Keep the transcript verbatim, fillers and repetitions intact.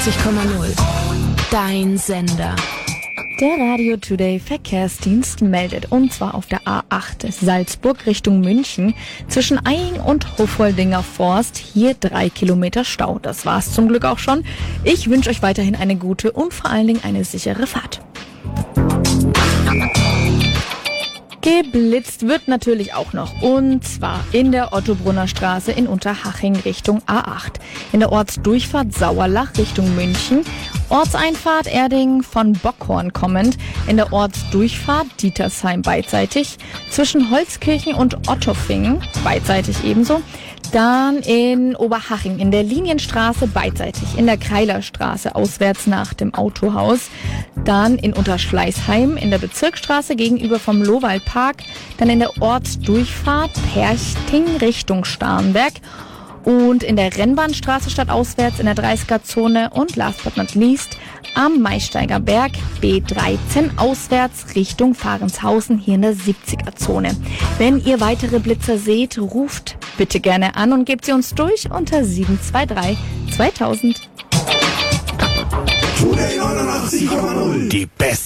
neunzig Komma null. Dein Sender. Der Radio Today Verkehrsdienst meldet, und zwar auf der A acht Salzburg Richtung München zwischen Eying und Hoffoldinger Forst, hier drei Kilometer Stau. Das war's zum Glück auch schon. Ich wünsche euch weiterhin eine gute und vor allen Dingen eine sichere Fahrt. Geblitzt wird natürlich auch noch, und zwar in der Ottobrunner Straße in Unterhaching Richtung A acht. In der Ortsdurchfahrt Sauerlach Richtung München, Ortseinfahrt Erding von Bockhorn kommend, in der Ortsdurchfahrt Dietersheim beidseitig, zwischen Holzkirchen und Ottofingen beidseitig ebenso. Dann in Oberhaching in der Linienstraße beidseitig, in der Kreilerstraße auswärts nach dem Autohaus, dann in Unterschleißheim in der Bezirksstraße gegenüber vom Lohwaldpark, dann in der Ortsdurchfahrt Perchting Richtung Starnberg und in der Rennbahnstraße stadtauswärts in der dreißiger-Zone und last but not least am Maisteiger Berg B dreizehn auswärts Richtung Fahrenshausen hier in der siebziger-Zone. Wenn ihr weitere Blitzer seht, ruft bitte gerne an und gebt sie uns durch unter sieben zwei drei zweitausend. Die beste